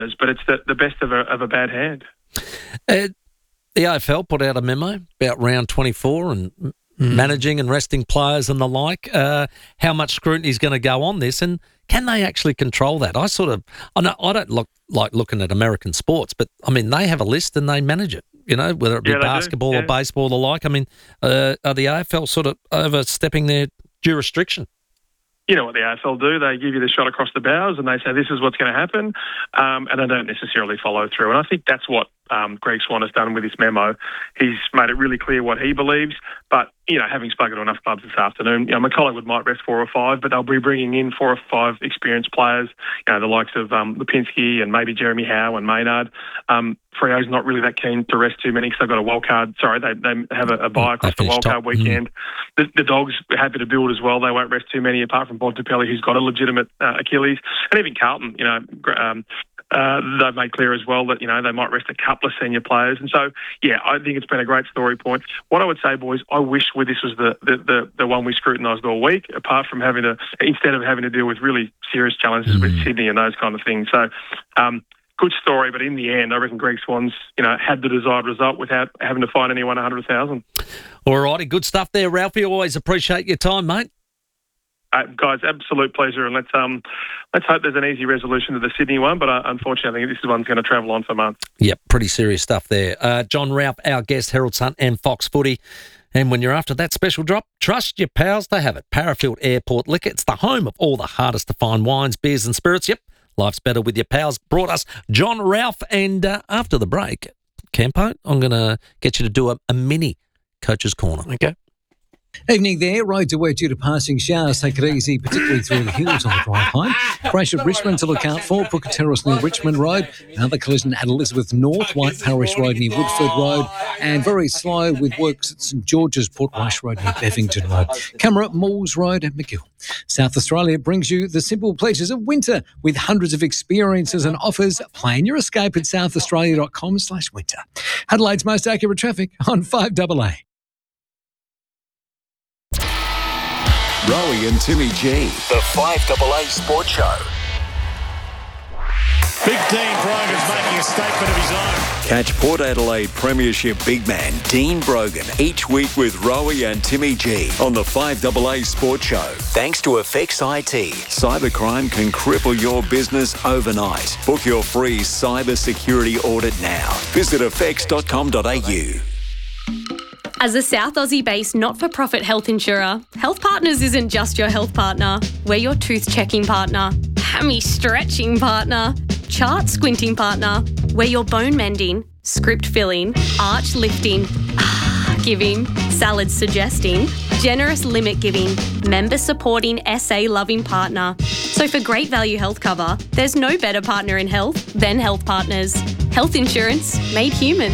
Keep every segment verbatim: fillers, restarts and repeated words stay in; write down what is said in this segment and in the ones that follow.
but it's the, the best of a, of a bad hand. Uh, the A F L put out a memo about round twenty-four and mm. managing and resting players and the like. Uh, how much scrutiny is going to go on this, and can they actually control that? I sort of, I, know, I don't look like looking at American sports, but I mean they have a list and they manage it. You know, whether it be yeah, basketball yeah. or baseball or the like. I mean, uh, are the A F L sort of overstepping their jurisdiction? You know what the A F L do? They give you the shot across the bows and they say this is what's going to happen, um, and they don't necessarily follow through. And I think that's what um, Greg Swann has done with this memo. He's made it really clear what he believes, but, you know, having spoken to enough clubs this afternoon, you know, McCollowood might rest four or five, but they'll be bringing in four or five experienced players, you know, the likes of um, Lipinski and maybe Jeremy Howe and Maynard. Um, Freo's not really that keen to rest too many because they've got a wild card. Sorry, they, they have a, a bye across the wild card weekend. Mm. The, the Dogs are happy to build as well. They won't rest too many, apart from Bontempelli, who's got a legitimate uh, Achilles, and even Carlton. You know, um, uh, they've made clear as well that you know they might rest a couple of senior players. And so, yeah, I think it's been a great story point. What I would say, boys, I wish with this was the the, the, the one we scrutinised all week. Apart from having to, instead of having to deal with really serious challenges mm. with Sydney and those kind of things. So. Um, Good story, but in the end, I reckon Greg Swann's, you know, had the desired result without having to fine anyone one hundred thousand. All righty, good stuff there, Ralphie. Always appreciate your time, mate. Uh, guys, absolute pleasure, and let's um, let's hope there's an easy resolution to the Sydney one. But uh, unfortunately, I think this one's going to travel on for months. Yep, pretty serious stuff there. Uh, John Ralph, our guest, Herald Sun and Fox Footy. And when you're after that special drop, trust your pals to have it. Parafield Airport Liquor. It's the home of all the hardest to find wines, beers, and spirits. Yep. Life's better with your pals. Brought us John Ralph. And uh, after the break, Campo, I'm going to get you to do a, a mini Coach's Corner. Okay. Evening there. Roads are wet due to passing showers. Take it easy, particularly through the hills on the drive home. Crash at Richmond to look out for. Booker Terrace near Richmond Road. Another collision at Elizabeth North, White Parish Road near Woodford Road. And very slow with works at St George's, Port Rush Road near Bevington Road. Camera at Malls Road at McGill. South Australia brings you the simple pleasures of winter with hundreds of experiences and offers. Plan your escape at southaustralia.com slash winter. Adelaide's most accurate traffic on five A A. Rowie and Timmy G, the five A A Sports Show. Big Dean Brogan's making a statement of his own. Catch Port Adelaide Premiership big man Dean Brogan each week with Rowie and Timmy G on the five A A Sports Show. Thanks to Effects I T. Cybercrime can cripple your business overnight. Book your free cyber security audit now. Visit effects dot com dot a u. As a South Aussie-based not-for-profit health insurer, Health Partners isn't just your health partner. We're your tooth-checking partner, hammy-stretching partner, chart-squinting partner. We're your bone-mending, script-filling, arch-lifting, giving, salad-suggesting, generous limit-giving, member-supporting, S A-loving partner. So for great value health cover, there's no better partner in health than Health Partners. Health insurance made human.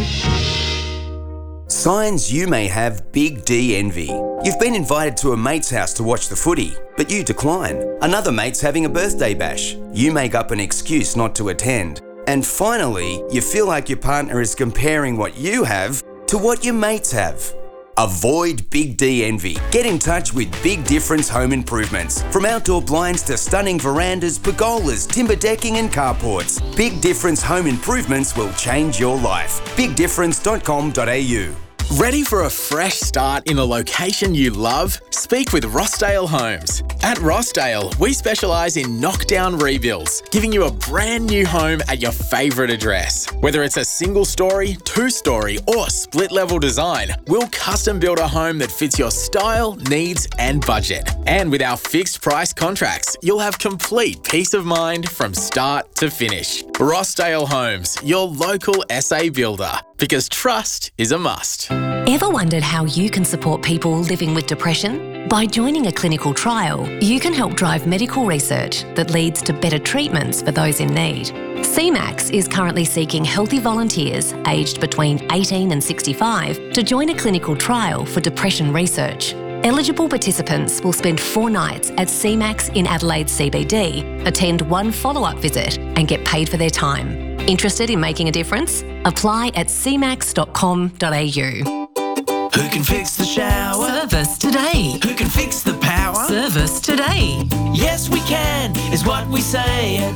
Signs you may have Big D envy. You've been invited to a mate's house to watch the footy, but you decline. Another mate's having a birthday bash. You make up an excuse not to attend. And finally, you feel like your partner is comparing what you have to what your mates have. Avoid Big D envy. Get in touch with Big Difference Home Improvements. From outdoor blinds to stunning verandas, pergolas, timber decking and carports, Big Difference Home Improvements will change your life. big difference dot com dot a u. Ready for a fresh start in a location you love? Speak with Rossdale Homes. At Rossdale, we specialise in knockdown rebuilds, giving you a brand new home at your favourite address. Whether it's a single story, two story or split level design, we'll custom build a home that fits your style, needs and budget. And with our fixed price contracts, you'll have complete peace of mind from start to finish. Rossdale Homes, your local S A builder, because trust is a must. Ever wondered how you can support people living with depression? By joining a clinical trial, you can help drive medical research that leads to better treatments for those in need. C MAX is currently seeking healthy volunteers aged between eighteen and sixty-five to join a clinical trial for depression research. Eligible participants will spend four nights at C MAX in Adelaide C B D, attend one follow-up visit and get paid for their time. Interested in making a difference? Apply at c max dot com dot a u. Who can fix the shower? Service today. Who can fix the power? Service today. Yes, we can, is what we say at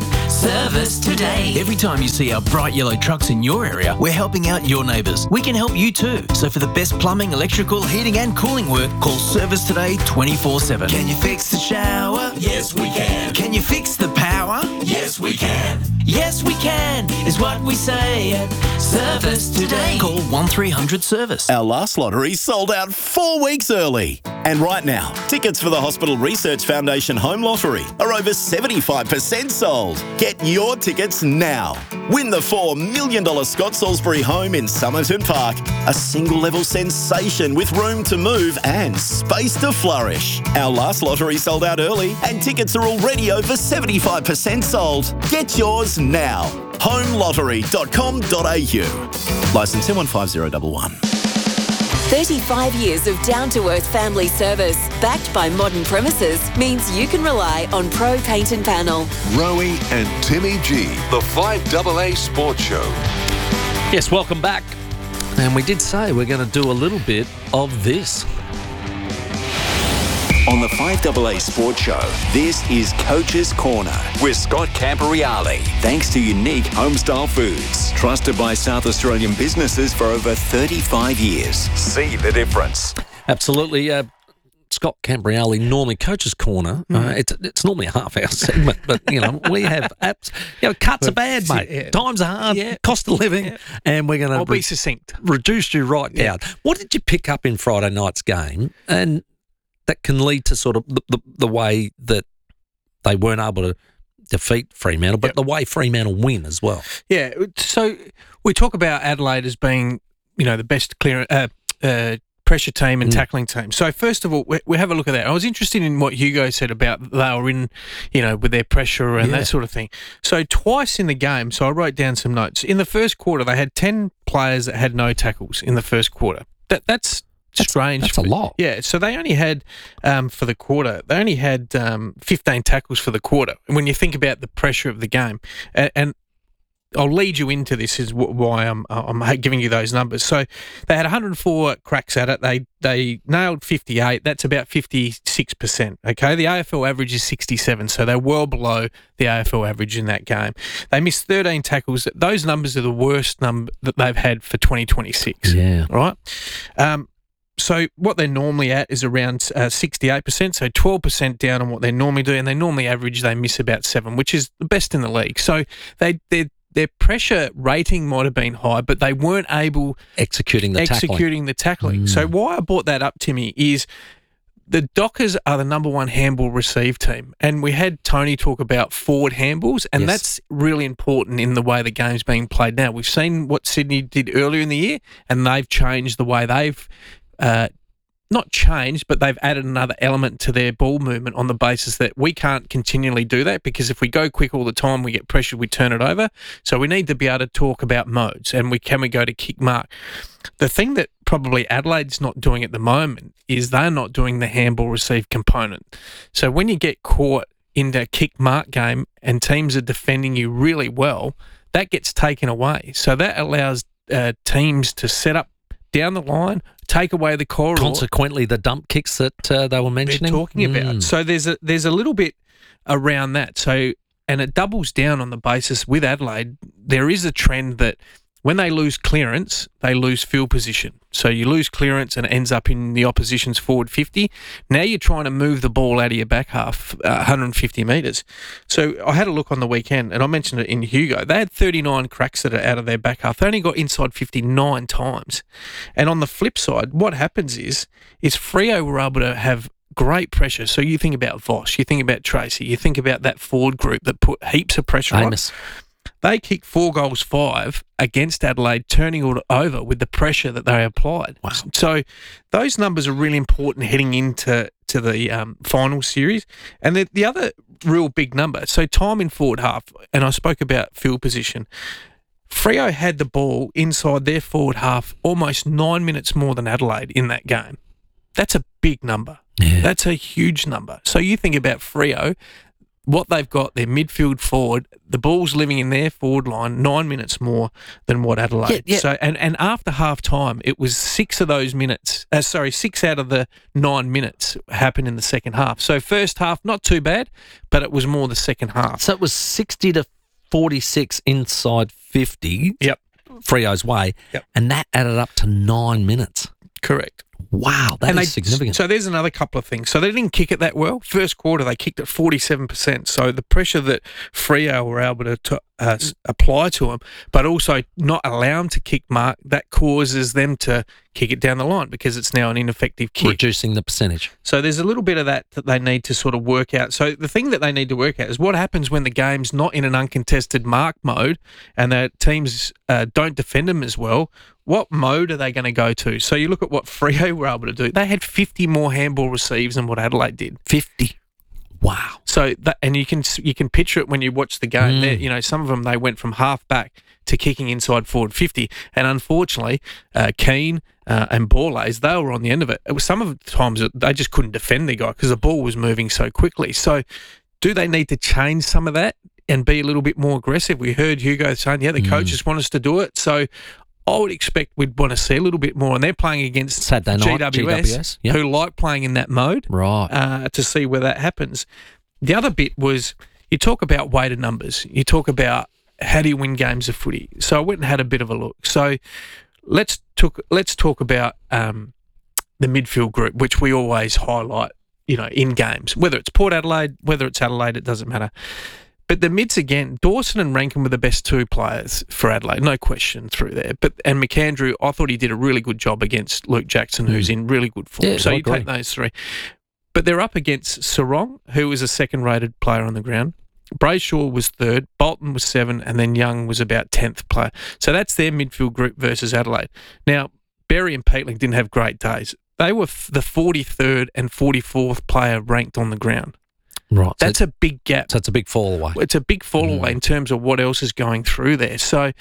Service today. Every time you see our bright yellow trucks in your area, we're helping out your neighbours. We can help you too. So for the best plumbing, electrical, heating and cooling work, call Service Today twenty-four seven. Can you fix the shower? Yes, we can. Can you fix the power? Yes, we can. Yes, we can, is what we say at Service Today. Call one three hundred service. Our last lottery sold out four weeks early. And right now, tickets for the Hospital Research Foundation Home Lottery are over seventy-five percent sold. Get your tickets now. Win the four million dollars Scott Salisbury home in Somerton Park. A single-level sensation with room to move and space to flourish. Our last lottery sold out early and tickets are already over seventy-five percent sold. Get yours now. home lottery dot com dot a u. Licence M one five zero one one. thirty-five years of down-to-earth family service, backed by modern premises, means you can rely on Pro Paint and Panel. Rowie and Timmy G, the five double A Sports Show. Yes, welcome back. And we did say we're going to do a little bit of this. On the five double A Sports Show, this is Coach's Corner with Scott Camporeale. Thanks to Unique Homestyle Foods, trusted by South Australian businesses for over thirty-five years. See the difference. Absolutely. Uh, Scott Camporeale, normally Coach's Corner. Mm. Uh, it's it's normally a half-hour segment, but, you know, we have apps. You know, cuts are bad, mate. Yeah. Times are hard, Yeah. cost of living, Yeah. and we're going I'll to be succinct. reduce you right Yeah. down. What did you pick up in Friday night's game? And that can lead to sort of the, the, the way that they weren't able to defeat Fremantle, but Yep. the way Fremantle win as well. Yeah, so we talk about Adelaide as being, you know, the best clear uh, uh, pressure team and Mm. tackling team. So first of all, we, we have a look at that. I was interested in what Hugo said about they were in, you know, with their pressure and Yeah. that sort of thing. So twice in the game, so I wrote down some notes. In the first quarter, they had ten players that had no tackles in the first quarter. That That's strange. That's a lot. Yeah, so they only had, um, for the quarter, they only had um, fifteen tackles for the quarter. And when you think about the pressure of the game, and, and I'll lead you into this is wh- why I'm I'm giving you those numbers. So they had one hundred four cracks at it. They they nailed fifty-eight. That's about fifty-six percent. Okay, the A F L average is sixty-seven, so they're well below the A F L average in that game. They missed thirteen tackles. Those numbers are the worst number that they've had for twenty twenty-six. Yeah. Right. Um, So what they're normally at is around uh, sixty-eight percent, so twelve percent down on what they normally do, and they normally average, they miss about seven, which is the best in the league. So they their their pressure rating might have been high, but they weren't able Executing the executing the tackling. Mm. So why I brought that up, Timmy, is the Dockers are the number one handball receive team, and we had Tony talk about forward handballs, and Yes. that's really important in the way the game's being played now. We've seen what Sydney did earlier in the year, and they've changed the way they've Uh, not changed, but they've added another element to their ball movement on the basis that we can't continually do that, because if we go quick all the time, we get pressured, we turn it over. So we need to be able to talk about modes, and we can we go to kick mark. The thing that probably Adelaide's not doing at the moment is they're not doing the handball receive component. So when you get caught in the kick mark game and teams are defending you really well, that gets taken away. So that allows uh, teams to set up down the line, take away the corridor. Consequently, the dump kicks that uh, they were mentioning. They're talking about. Mm. So there's a there's a little bit around that. So and it doubles down on the basis with Adelaide. There is a trend that when they lose clearance, they lose field position. So you lose clearance and it ends up in the opposition's forward fifty. Now you're trying to move the ball out of your back half, uh, one hundred fifty metres. So I had a look on the weekend, and I mentioned it in Hugo. They had thirty-nine cracks that are out of their back half. They only got inside fifty-nine times. And on the flip side, what happens is, is Freo were able to have great pressure. So you think about Voss, you think about Tracy, you think about that forward group that put heaps of pressure Amos. on. They kicked four goals five against Adelaide, turning it over with the pressure that they applied. Wow. So those numbers are really important heading into to the um, final series. And the, the other real big number, so time in forward half, and I spoke about field position. Freo had the ball inside their forward half almost nine minutes more than Adelaide in that game. That's a big number. Yeah. That's a huge number. So you think about Freo, what they've got, their midfield forward, the ball's living in their forward line nine minutes more than what Adelaide. Yeah, yeah. So and, and after half time, it was six of those minutes. Uh, sorry, six out of the nine minutes happened in the second half. So first half not too bad, but it was more the second half. So it was sixty to forty-six inside fifty. Yep. Freo's way. Yep. And that added up to nine minutes. Correct. Wow, that and is they, significant. So there's another couple of things. So they didn't kick it that well. First quarter, they kicked it forty-seven percent. So the pressure that Freo were able to, to uh, apply to them, but also not allow them to kick mark, that causes them to kick it down the line because it's now an ineffective kick. Reducing the percentage. So there's a little bit of that that they need to sort of work out. So the thing that they need to work out is what happens when the game's not in an uncontested mark mode and the teams uh, don't defend them as well. What mode are they going to go to? So you look at what Freo were able to do. They had fifty more handball receives than what Adelaide did. fifty. Wow. So that, and you can you can picture it when you watch the game. Mm. You know, some of them they went from half back to kicking inside forward fifty, and unfortunately, uh, Keane uh, and Borlase, they were on the end of it. It was some of the times they just couldn't defend the guy because the ball was moving so quickly. So, do they need to change some of that and be a little bit more aggressive? We heard Hugo saying, "Yeah, the mm. coaches want us to do it." So, I would expect we'd want to see a little bit more, and they're playing against Saturday night, G W S, G W S yep. who like playing in that mode, right? Uh, to see where that happens. The other bit was you talk about weighted numbers. You talk about how do you win games of footy. So I went and had a bit of a look. So let's talk. Let's talk about um, the midfield group, which we always highlight. You know, in games, whether it's Port Adelaide, whether it's Adelaide, it doesn't matter. But the mids again, Dawson and Rankin were the best two players for Adelaide, no question through there. But and McAndrew, I thought he did a really good job against Luke Jackson, who's in really good form. Yeah, so I you agree. take those three. But they're up against Sarong, who was a second-rated player on the ground. Brayshaw was third, Bolton was seven, and then Young was about tenth player. So that's their midfield group versus Adelaide. Now, Berry and Peatling didn't have great days. They were f- the forty-third and forty-fourth player ranked on the ground. Right. That's so a big gap. So it's a big fall away. It's a big fall Mm. away in terms of what else is going through there. So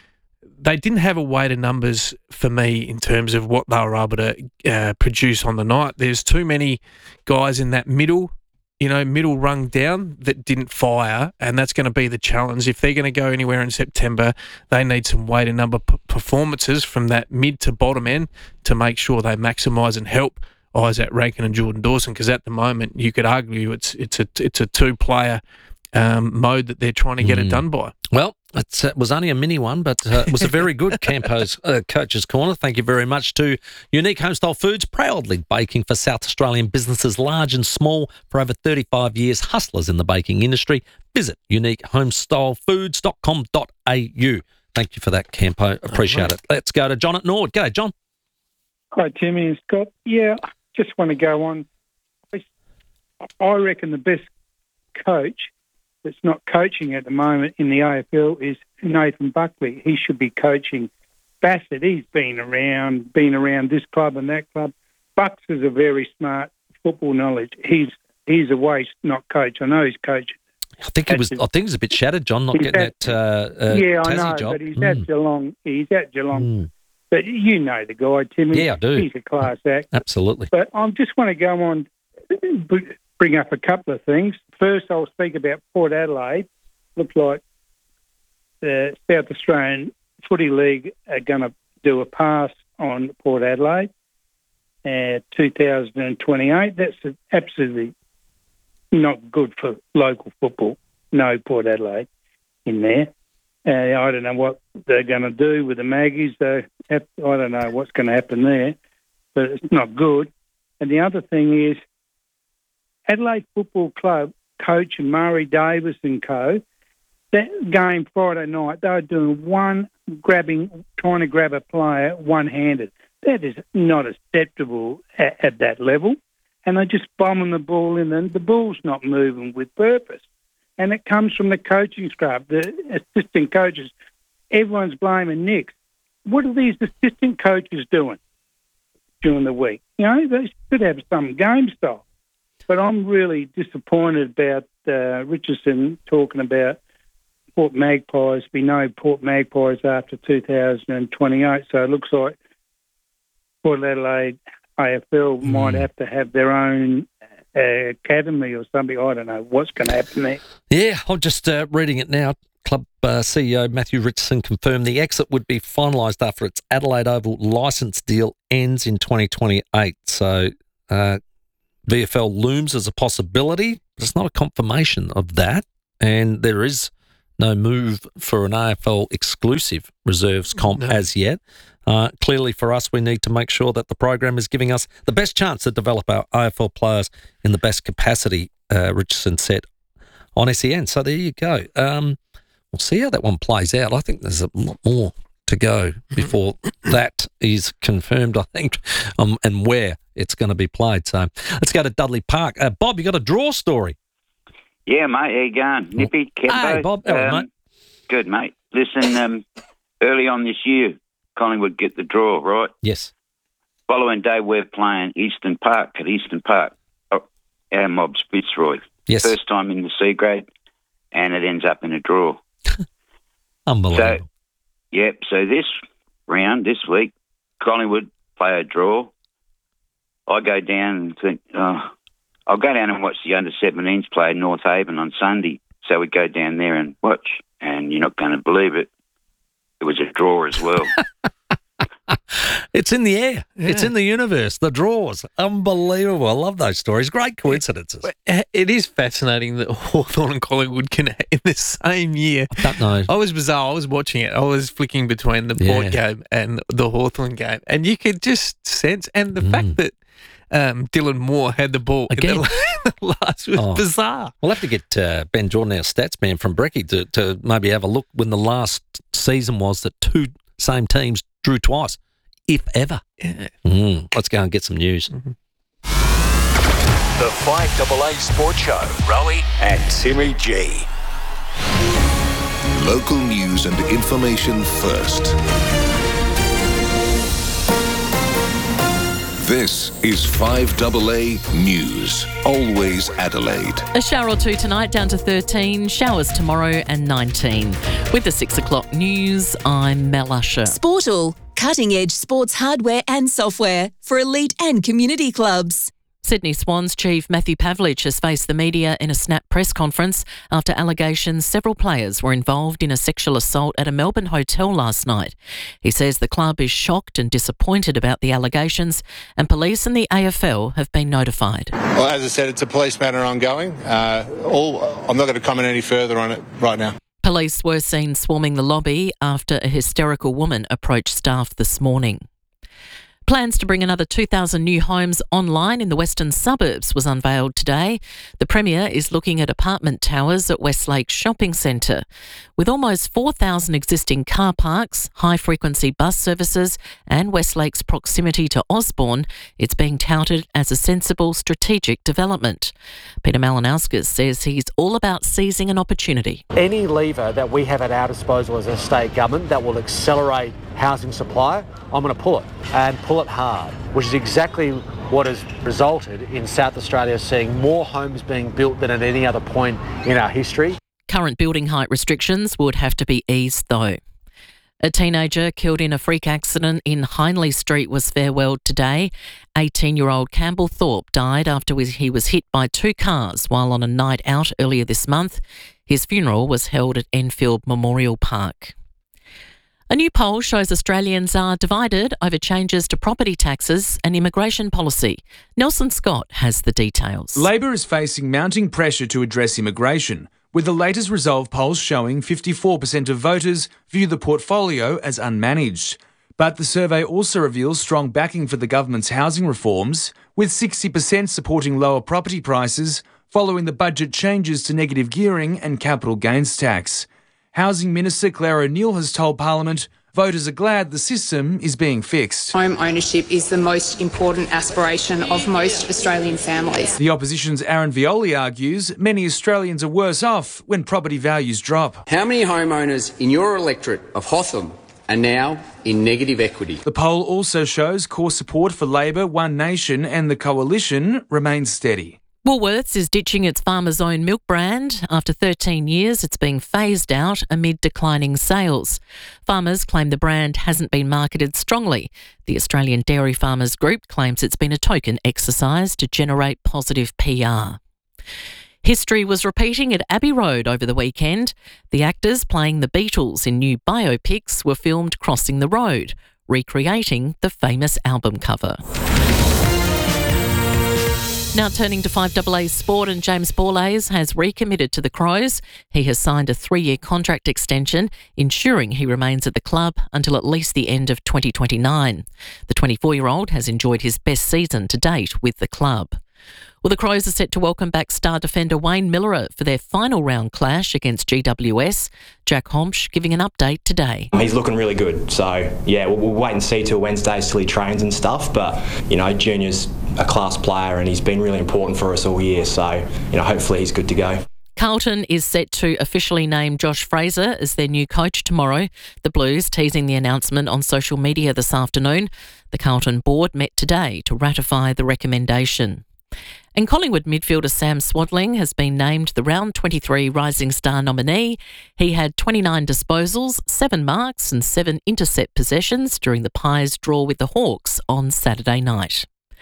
they didn't have a weight of numbers for me in terms of what they were able to uh, produce on the night. There's too many guys in that middle, you know, middle rung down that didn't fire, and that's going to be the challenge. If they're going to go anywhere in September, they need some weight of number p- performances from that mid to bottom end to make sure they maximise and help Isaac Rankin and Jordan Dawson, because at the moment you could argue it's it's a it's a two player um, mode that they're trying to get Mm. it done by. Well, it's, it was only a mini one, but uh, it was a very good Campo's uh, Coach's Corner. Thank you very much to Unique Homestyle Foods, proudly baking for South Australian businesses large and small for over thirty-five years, hustlers in the baking industry. Visit unique homestyle foods dot com dot a u. Thank you for that, Campo. Appreciate right. it. Let's go to John at Nord. G'day, John. Hi, Timmy and Scott. Yeah, just want to go on. I reckon the best coach that's not coaching at the moment in the A F L is Nathan Buckley. He should be coaching Bassett. He's been around, been around this club and that club. Bucks is a very smart football knowledge. He's he's a waste not coach. I know he's coaching. I think he was. I think he was a bit shattered, John, not He's getting at- that uh, uh, yeah, I Tassie know, job. but he's Mm. at Geelong. He's at Geelong. Mm. But you know the guy, Timmy. Yeah, I do. He's a class act. Absolutely. But I just want to go on, bring up a couple of things. First, I'll speak about Port Adelaide. Looks like the South Australian Footy League are going to do a pass on Port Adelaide uh, two thousand twenty-eight. That's absolutely not good for local football. No Port Adelaide in there. Uh, I don't know what they're going to do with the Maggies. Though. I don't know what's going to happen there, but it's not good. And the other thing is Adelaide Football Club coach Murray Davis and co, that game Friday night, they were doing one, grabbing, trying to grab a player one-handed. That is not acceptable at, at that level. And they're just bombing the ball in, and the ball's not moving with purpose. And it comes from the coaching staff, the assistant coaches. Everyone's blaming Nick. What are these assistant coaches doing during the week? You know, they should have some game style. But I'm really disappointed about uh, Richardson talking about Port Magpies. We know Port Magpies after two thousand twenty-eight, so it looks like Port Adelaide A F L mm. might have to have their own uh, academy or something. I don't know what's going to happen there. Yeah, I'm just uh, reading it now. Club uh, C E O Matthew Richardson confirmed the exit would be finalised after its Adelaide Oval licence deal ends in twenty twenty-eight. So uh, V F L looms as a possibility, but it's not a confirmation of that. And there is no move for an A F L exclusive reserves comp no. as yet. Uh, clearly for us, we need to make sure that the program is giving us the best chance to develop our A F L players in the best capacity, uh, Richardson said on S E N. So there you go. Um, we'll see how that one plays out. I think there's a lot more to go before that is confirmed, I think, um, and where it's going to be played. So let's go to Dudley Park. Uh, Bob, you got a draw story? Yeah, mate. How you going? Nippy, Kembo? Hey, Bob. How are you, um, mate? Good, mate. Listen, um, early on this year, Collingwood get the draw, right? Yes. Following day, we're playing Eastern Park at Eastern Park. Oh, our mob's Fitzroy. Yes. First time in the C grade, and it ends up in a draw. Unbelievable. So, yep, so this round, this week, Collingwood play a draw. I go down and think, oh, I'll go down and watch the under seventeens play North Haven on Sunday. So we go down there and watch, and you're not going to believe it. It was a draw as well. It's in the air. Yeah. It's in the universe. The draws. Unbelievable. I love those stories. Great coincidences. It is fascinating that Hawthorn and Collingwood can, in the same year. I don't know. I was bizarre. I was watching it. I was flicking between the Port Yeah. game and the Hawthorn game. And you could just sense, and the Mm. fact that um, Dylan Moore had the ball Again. in the last was Oh. bizarre. We'll have to get uh, Ben Jordan, our stats man from Brecky, to, to maybe have a look when the last season was that two same teams drew twice, if ever. Yeah. Mm, let's go and get some news. Mm-hmm. The five double A Sports Show. Rowie and Timmy G. Local news and information first. This is five double A News. Always Adelaide. A shower or two tonight, down to thirteen. Showers tomorrow and nineteen. With the six o'clock news, I'm Mel Usher. Sportal, cutting-edge sports hardware and software for elite and community clubs. Sydney Swans chief Matthew Pavlich has faced the media in a snap press conference after allegations several players were involved in a sexual assault at a Melbourne hotel last night. He says the club is shocked and disappointed about the allegations, and police and the A F L have been notified. Well, as I said, it's a police matter ongoing. Uh, all, I'm not going to comment any further on it right now. Police were seen swarming the lobby after a hysterical woman approached staff this morning. Plans to bring another two thousand new homes online in the western suburbs was unveiled today. The Premier is looking at apartment towers at Westlake Shopping Centre. With almost four thousand existing car parks, high-frequency bus services and Westlake's proximity to Osborne, it's being touted as a sensible strategic development. Peter Malinauskas says he's all about seizing an opportunity. Any lever that we have at our disposal as a state government that will accelerate housing supply, I'm going to pull it, and pull it hard, which is exactly what has resulted in South Australia seeing more homes being built than at any other point in our history. Current building height restrictions would have to be eased though. A teenager killed in a freak accident in Hindley Street was farewelled today. eighteen-year-old Campbell Thorpe died after he was hit by two cars while on a night out earlier this month. His funeral was held at Enfield Memorial Park. A new poll shows Australians are divided over changes to property taxes and immigration policy. Nelson Scott has the details. Labor is facing mounting pressure to address immigration, with the latest Resolve polls showing fifty-four percent of voters view the portfolio as unmanaged. But the survey also reveals strong backing for the government's housing reforms, with sixty percent supporting lower property prices following the budget changes to negative gearing and capital gains tax. Housing Minister Claire O'Neill has told Parliament voters are glad the system is being fixed. Home ownership is the most important aspiration of most Australian families. The opposition's Aaron Violi argues many Australians are worse off when property values drop. How many homeowners in your electorate of Hotham are now in negative equity? The poll also shows core support for Labor, One Nation and the Coalition remains steady. Woolworths is ditching its Farmer's Own milk brand. After thirteen years, it's being phased out amid declining sales. Farmers claim the brand hasn't been marketed strongly. The Australian Dairy Farmers Group claims it's been a token exercise to generate positive P R. History was repeating at Abbey Road over the weekend. The actors playing the Beatles in new biopics were filmed crossing the road, recreating the famous album cover. Now turning to five A A sport, and James Borlase has recommitted to the Crows. He has signed a three-year contract extension, ensuring he remains at the club until at least the end of twenty twenty-nine. The twenty-four-year-old has enjoyed his best season to date with the club. Well, the Crows are set to welcome back star defender Wayne Miller for their final round clash against G W S. Jack Homsch giving an update today. He's looking really good, so yeah, we'll, we'll wait and see till Wednesday till he trains and stuff, but you know, Junior's a class player and he's been really important for us all year, so you know, hopefully he's good to go. Carlton is set to officially name Josh Fraser as their new coach tomorrow. The Blues teasing the announcement on social media this afternoon. The Carlton board met today to ratify the recommendation. And Collingwood midfielder Sam Swadling has been named the round twenty-three Rising Star nominee. He had twenty-nine disposals, seven marks and seven intercept possessions during the Pies draw with the Hawks on Saturday night.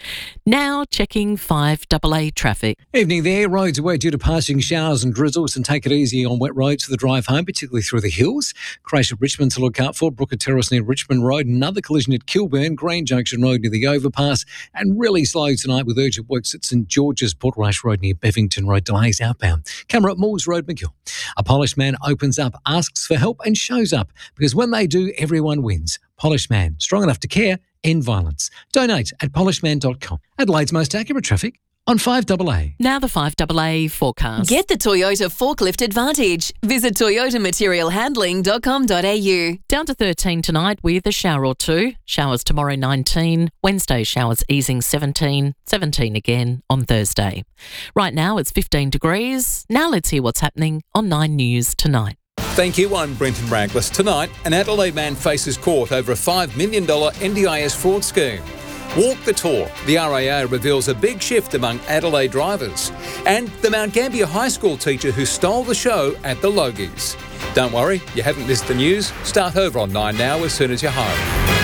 Now checking five A A traffic. Evening there. Roads away due to passing showers and drizzles, and take it easy on wet roads for the drive home, particularly through the hills. Crash at Richmond to look out for. Brooker Terrace near Richmond Road. Another collision at Kilburn. Green Junction Road near the overpass. And really slow tonight with urgent works at St George's Portrush Road near Bevington Road. Delays outbound. Camera at Moores Road, McGill. A Polished Man opens up, asks for help and shows up, because when they do, everyone wins. Polished Man, strong enough to care, end violence. Donate at polishedman dot com. Adelaide's most accurate traffic on five A A. Now the five A A forecast. Get the Toyota Forklift Advantage. Visit toyota material handling dot com dot a u. Down to thirteen tonight with a shower or two. Showers tomorrow nineteen. Wednesday showers easing seventeen. seventeen again on Thursday. Right now it's fifteen degrees. Now let's hear what's happening on Nine News tonight. Thank you, I'm Brenton Raglas. Tonight, an Adelaide man faces court over a five million dollars N D I S fraud scheme. Walk the talk. The R A A reveals a big shift among Adelaide drivers. And the Mount Gambier High School teacher who stole the show at the Logies. Don't worry, you haven't missed the news. Start over on nine now as soon as you're home.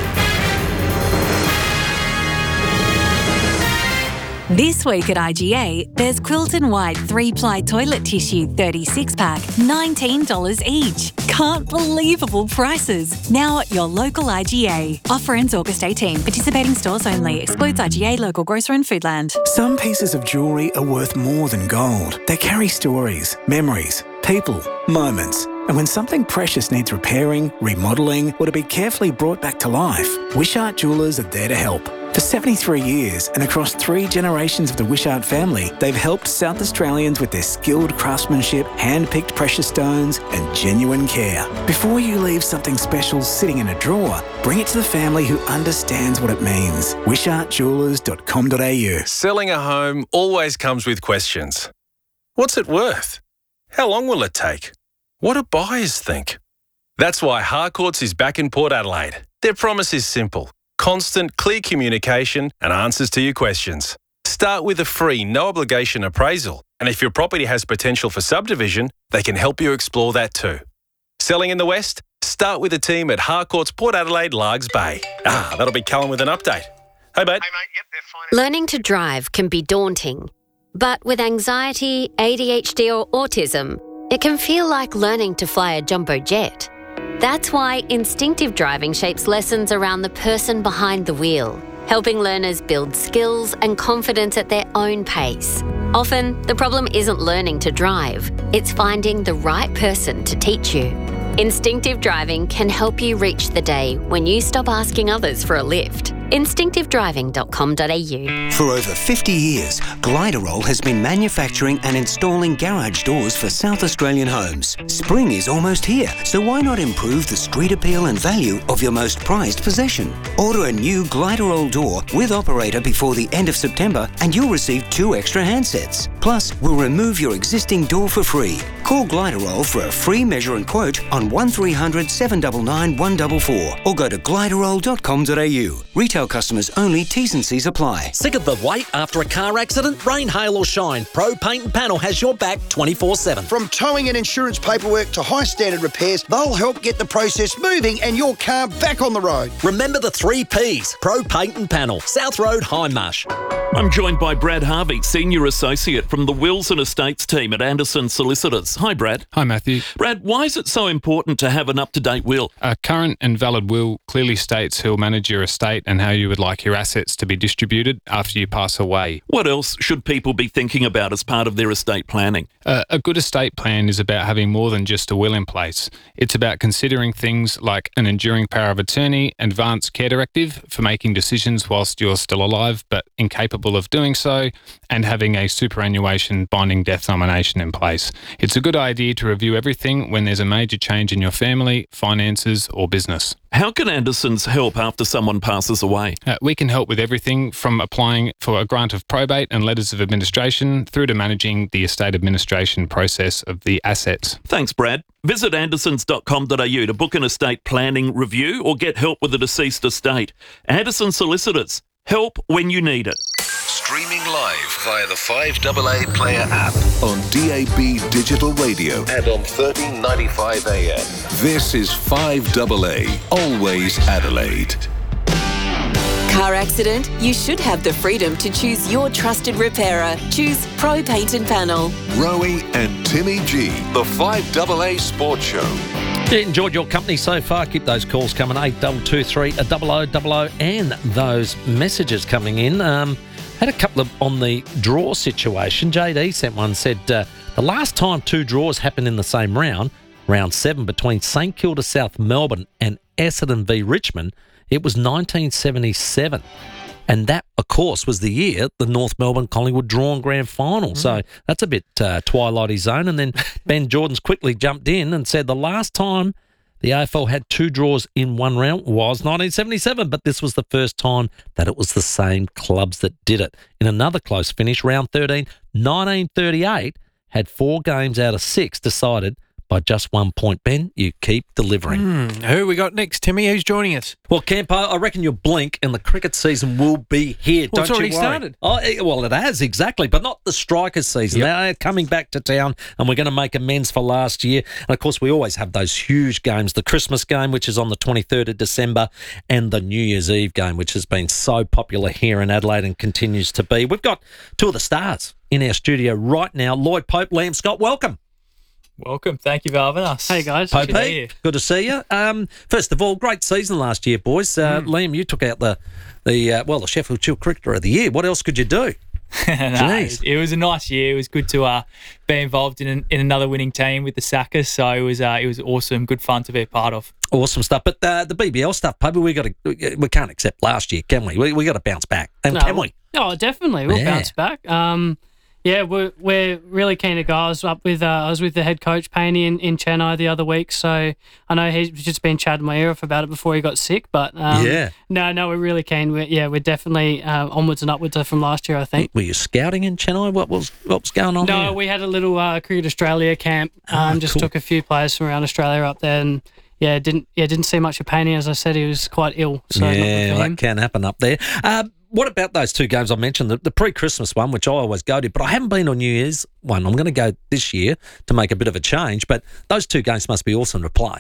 This week at I G A, there's Quilton White three-ply toilet tissue thirty-six pack, nineteen dollars each. Can't believable prices. Now at your local I G A. Offer ends August eighteenth. Participating stores only. Excludes I G A, local grocer and Foodland. Some pieces of jewellery are worth more than gold. They carry stories, memories, people, moments. And when something precious needs repairing, remodelling, or to be carefully brought back to life, Wishart Jewellers are there to help. For seventy-three years and across three generations of the Wishart family, they've helped South Australians with their skilled craftsmanship, hand-picked precious stones and genuine care. Before you leave something special sitting in a drawer, bring it to the family who understands what it means. wishart jewellers dot com dot a u. Selling a home always comes with questions. What's it worth? How long will it take? What do buyers think? That's why Harcourts is back in Port Adelaide. Their promise is simple. Constant, clear communication and answers to your questions. Start with a free, no-obligation appraisal. And if your property has potential for subdivision, they can help you explore that too. Selling in the West? Start with a team at Harcourts Port Adelaide Largs Bay. Ah, that'll be Callum with an update. Hey, mate. Hey, mate. Yep, they're fine. Learning to drive can be daunting. But with anxiety, A D H D or autism, it can feel like learning to fly a jumbo jet. That's why instinctive driving shapes lessons around the person behind the wheel, helping learners build skills and confidence at their own pace. Often, the problem isn't learning to drive, it's finding the right person to teach you. Instinctive driving can help you reach the day when you stop asking others for a lift. instinctive driving dot com dot a u. For over fifty years, Gliderol has been manufacturing and installing garage doors for South Australian homes. Spring is almost here, so why not improve the street appeal and value of your most prized possession? Order a new Gliderol door with operator before the end of September and you'll receive two extra handsets. Plus, we'll remove your existing door for free. Call Gliderol for a free measure and quote on one three hundred, seven nine nine, one four four or go to gliderol dot com dot a u. Retail customers only, T's and C's apply. Sick of the wait after a car accident? Rain, hail or shine, Pro Paint and Panel has your back twenty-four seven. From towing and insurance paperwork to high standard repairs, they'll help get the process moving and your car back on the road. Remember the three P's, Pro Paint and Panel, South Road, Hindmarsh. I'm joined by Brad Harvey, Senior Associate from the Wills and Estates team at Anderson Solicitors. Hi, Brad. Hi, Matthew. Brad, why is it so important to have an up-to-date will? A current and valid will clearly states who'll manage your estate and how you would like your assets to be distributed after you pass away. What else should people be thinking about as part of their estate planning? Uh, a good estate plan is about having more than just a will in place. It's about considering things like an enduring power of attorney, advance care directive for making decisions whilst you're still alive but incapable of doing so, and having a superannuation binding death nomination in place. It's a good idea to review everything when there's a major change in your family, finances or business. How can Andersons help after someone passes away? Uh, we can help with everything from applying for a grant of probate and letters of administration through to managing the estate administration process of the assets. Thanks, Brad. Visit andersons dot com dot a u to book an estate planning review or get help with a deceased estate. Anderson Solicitors. Help when you need it. Streaming live via the five A A Player app on D A B Digital Radio and on thirteen ninety-five A M. This is five A A, always Adelaide. Car accident? You should have the freedom to choose your trusted repairer. Choose Pro Paint and Panel. Rowie and Timmy G, the five A A Sports Show. Yeah, enjoyed your company so far. Keep those calls coming, eight two two three, double oh double oh, and those messages coming in. Um, had a couple of on the draw situation. J D sent one, said uh, the last time two draws happened in the same round, round seven, between St Kilda South Melbourne and Essendon v Richmond, it was nineteen seventy-seven. And that, of course, was the year the North Melbourne Collingwood drawn grand final. Mm. So that's a bit uh, twilighty zone. And then Ben Jordan's quickly jumped in and said the last time the A F L had two draws in one round was nineteen seventy-seven, but this was the first time that it was the same clubs that did it. In another close finish, round thirteen, nineteen thirty-eight had four games out of six decided by just one point. Ben, you keep delivering. Mm, who we got next, Timmy? Who's joining us? Well, Campo, I reckon you'll blink and the cricket season will be here. Well, Don't it's already you worry. started. Oh, it, well, it has, exactly, but not the strikers season. Yep. They're coming back to town and we're going to make amends for last year. And, of course, we always have those huge games, the Christmas game, which is on the twenty-third of December, and the New Year's Eve game, which has been so popular here in Adelaide and continues to be. We've got two of the stars in our studio right now. Lloyd Pope, Liam Scott, welcome. Welcome. Thank you for having us. Hey, guys. Pope, Good to see you. good to see you. Um, first of all, great season last year, boys. Uh, mm. Liam, you took out the, the uh, well, the Sheffield Shield Cricketer of the Year. What else could you do? no, it was a nice year. It was good to uh, be involved in an, in another winning team with the Sackers. So it was uh, it was awesome, good fun to be a part of. Awesome stuff. But uh, the B B L stuff, Pope, we got to we can't accept last year, can we? We we got to bounce back, and no, can we? Oh, definitely, we'll yeah. bounce back. Um, Yeah, we're we're really keen to go. I was up with uh, I was with the head coach Paney in, in Chennai the other week, so I know he's just been chatting my ear off about it before he got sick. But um, yeah, no, no, we're really keen. We're, yeah, we're definitely uh, onwards and upwards from last year, I think. Were you scouting in Chennai? What was what was going on? No, there? we had a little uh, Cricket Australia camp. Um, oh, just cool. took a few players from around Australia up there, and yeah, didn't yeah didn't see much of Paney. As I said, he was quite ill. So yeah, not for him. that can happen up there. Um, What about those two games I mentioned, the, the pre-Christmas one, which I always go to, but I haven't been on New Year's one. I'm going to go this year to make a bit of a change, but those two games must be awesome to play.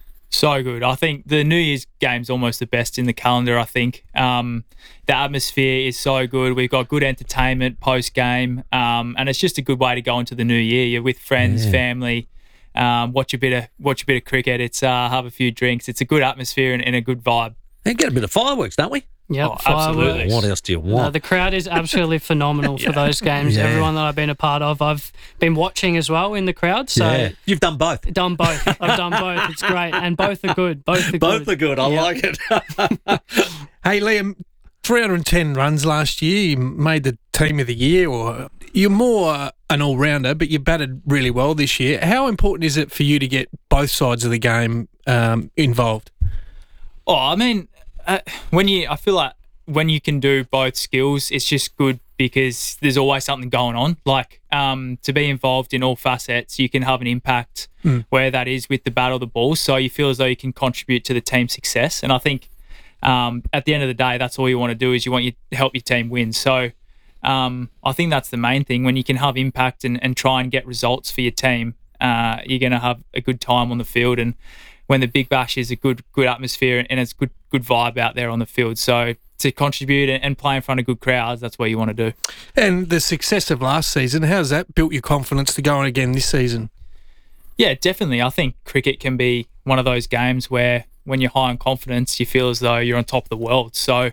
So good. I think the New Year's game's almost the best in the calendar, I think. Um, the atmosphere is so good. We've got good entertainment post-game, um, and it's just a good way to go into the new year. You're with friends, Yeah. family, um, watch a bit of watch a bit of cricket. It's uh, have a few drinks. It's a good atmosphere and, and a good vibe. And get a bit of fireworks, don't we? Yep, Oh, absolutely. What else do you No, want? the crowd is absolutely phenomenal for those games. Yeah. Everyone that I've been a part of, I've been watching as well in the crowd. So yeah. You've done both. done both. I've done both. It's great, and both are good. Both are Both good. are good. I Yep. like it. Hey, Liam, three hundred ten runs last year. You made the team of the year, or you're more uh, an all-rounder, but you batted really well this year. How important is it for you to get both sides of the game um, involved? Oh, I mean, uh, when you, I feel like when you can do both skills, it's just good because there's always something going on. Like um, to be involved in all facets, you can have an impact Mm. where that is with the bat or the ball. So you feel as though you can contribute to the team's success. And I think um, at the end of the day, that's all you want to do is you want you to help your team win. So um, I think that's the main thing. When you can have impact and, and try and get results for your team, uh, you're going to have a good time on the field. And when the Big Bash is a good good atmosphere and it's good good vibe out there on the field. So to contribute and, and play in front of good crowds, that's what you want to do. And the success of last season, how's that built your confidence to go on again this season? Yeah, definitely. I think cricket can be one of those games where when you're high on confidence, you feel as though you're on top of the world. So